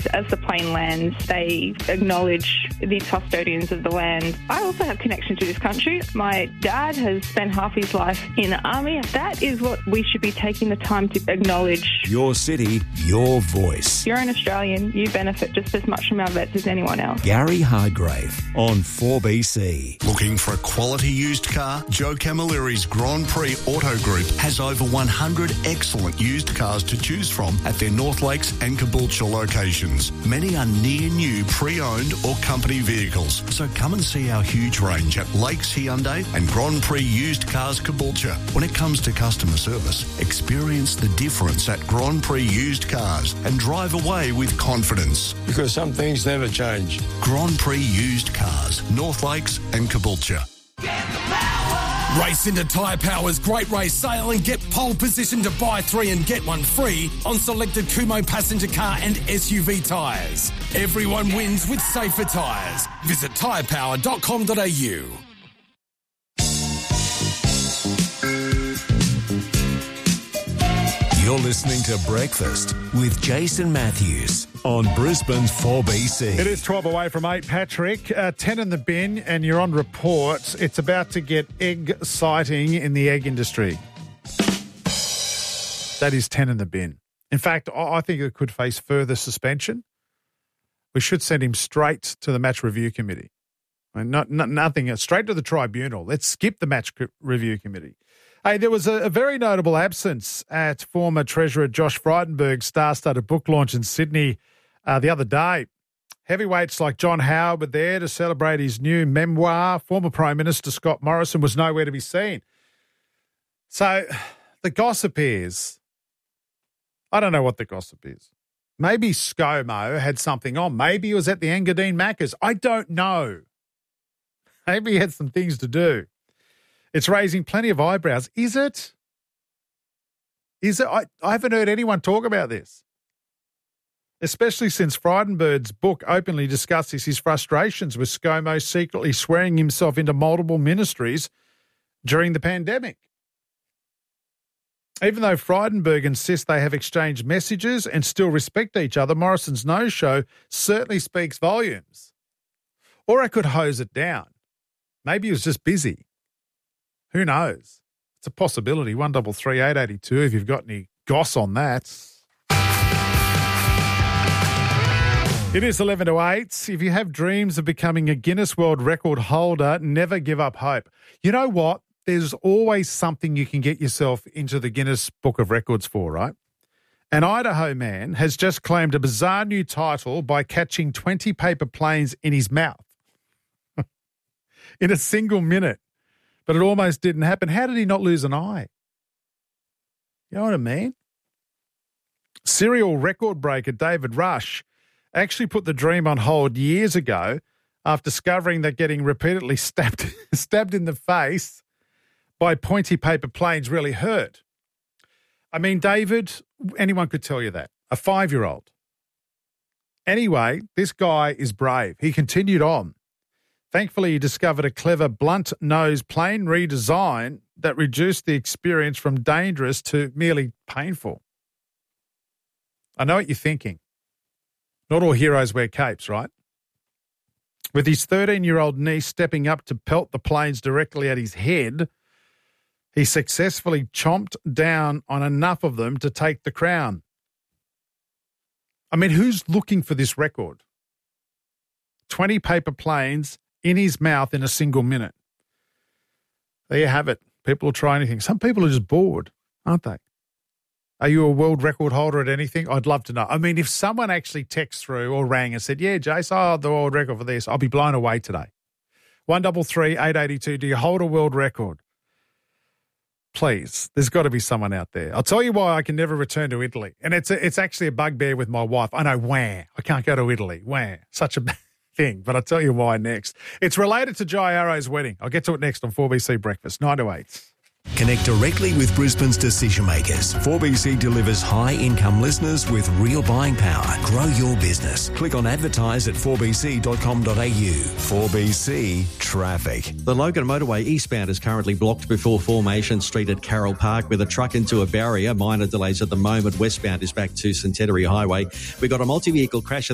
as the plane lands, they acknowledge the custodians of the land. I also have connection to this country. My dad has spent half his life in the army. That is what we should be taking the time to acknowledge. Your city, your voice. You're an Australian. You benefit just as much from our vets as anyone else. Gary Hargrave on 4BC. Looking for a quality used car? Joe Camilleri's Grand Prix Auto Group has over 100 excellent used cars to choose from at their North Lakes and Caboolture locations. Many are near new pre-owned or company vehicles. So come and see our huge range at Lakes Hyundai and Grand Prix Used Cars Caboolture. When it comes to customer service, experience the difference at Grand Prix Used Cars and drive away with confidence. Because some things never change. Grand Prix Used Cars, North Lakes and Caboolture. Race into Tyre Power's Great Race Sale and get pole position to buy 3 and get 1 free on selected Kumho passenger car and SUV tyres. Everyone wins with safer tyres. Visit tyrepower.com.au. You're listening to Breakfast with Jason Matthews on Brisbane's 4BC. It is 12 away from 8, Patrick. 10 in the bin, and you're on report. It's about to get egg sighting in the egg industry. That is 10 in the bin. In fact, I think it could face further suspension. We should send him straight to the match review committee. I mean, nothing, straight to the tribunal. Let's skip the match review committee. Hey, there was a very notable absence at former Treasurer Josh Frydenberg's star-studded book launch in Sydney the other day. Heavyweights like John Howard were there to celebrate his new memoir. Former Prime Minister Scott Morrison was nowhere to be seen. So the gossip is, I don't know what the gossip is. Maybe ScoMo had something on. Maybe he was at the Engadine Macca's. I don't know. Maybe he had some things to do. It's raising plenty of eyebrows. Is it? I haven't heard anyone talk about this, especially since Frydenberg's book openly discusses his frustrations with ScoMo secretly swearing himself into multiple ministries during the pandemic. Even though Frydenberg insists they have exchanged messages and still respect each other, Morrison's no-show certainly speaks volumes. Or I could hose it down. Maybe he was just busy. Who knows? It's a possibility. 133 882 if you've got any goss on that. It is 11 to 8. If you have dreams of becoming a Guinness World Record holder, never give up hope. You know what? There's always something you can get yourself into the Guinness Book of Records for, right? An Idaho man has just claimed a bizarre new title by catching 20 paper planes in his mouth in a single minute. But it almost didn't happen. How did he not lose an eye? You know what I mean? Serial record breaker David Rush actually put the dream on hold years ago after discovering that getting repeatedly stabbed in the face by pointy paper planes really hurt. I mean, David, anyone could tell you that. A 5-year-old. Anyway, this guy is brave. He continued on. Thankfully, he discovered a clever blunt-nose plane redesign that reduced the experience from dangerous to merely painful. I know what you're thinking. Not all heroes wear capes, right? With his 13-year-old niece stepping up to pelt the planes directly at his head, he successfully chomped down on enough of them to take the crown. I mean, who's looking for this record? 20 paper planes in his mouth in a single minute. There you have it. People will try anything. Some people are just bored, aren't they? Are you a world record holder at anything? I'd love to know. I mean, if someone actually texted through or rang and said, yeah, Jace, the world record for this, I'll be blown away today. 133 882, do you hold a world record? Please, there's got to be someone out there. I'll tell you why I can never return to Italy. And it's actually a bugbear with my wife. I know, wah, I can't go to Italy. Wah, such a bad thing. But I'll tell you why next. It's related to Jai Arrow's wedding. I'll get to it next on 4BC Breakfast, 9 to 8. Connect directly with Brisbane's decision makers. 4BC delivers high-income listeners with real buying power. Grow your business. Click on advertise at 4bc.com.au. 4BC Traffic. The Logan Motorway eastbound is currently blocked before Formation Street at Carroll Park with a truck into a barrier. Minor delays at the moment. Westbound is back to Centenary Highway. We got a multi-vehicle crash at